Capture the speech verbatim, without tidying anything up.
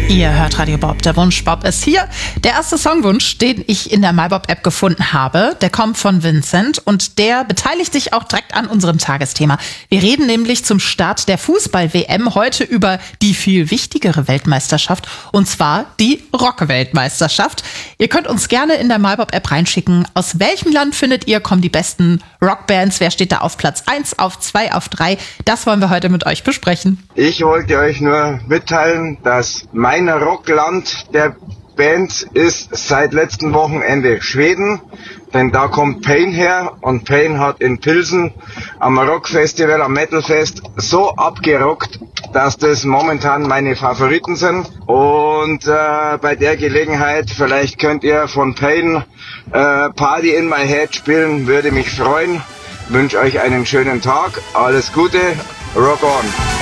Ihr hört Radio Bob, der Wunsch Bob ist hier. Der erste Songwunsch, den ich in der MyBob-App gefunden habe, der kommt von Vincent und der beteiligt sich auch direkt an unserem Tagesthema. Wir reden nämlich zum Start der Fußball-W M heute über die viel wichtigere Weltmeisterschaft und zwar die Rock-Weltmeisterschaft. Ihr könnt uns gerne in der MyBob-App reinschicken. Aus welchem Land findet ihr, kommen die besten Rockbands? Wer steht da auf Platz eins, auf zwei, auf drei? Das wollen wir heute mit euch besprechen. Ich wollte euch nur mitteilen, dass mein Rockland der Band ist seit letzten Wochenende Schweden, denn da kommt Pain her und Pain hat in Pilsen am Rockfestival, am Metalfest so abgerockt, dass das momentan meine Favoriten sind und äh, bei der Gelegenheit, vielleicht könnt ihr von Pain äh, Party in My Head spielen, würde mich freuen. Wünsche euch einen schönen Tag, alles Gute, Rock on!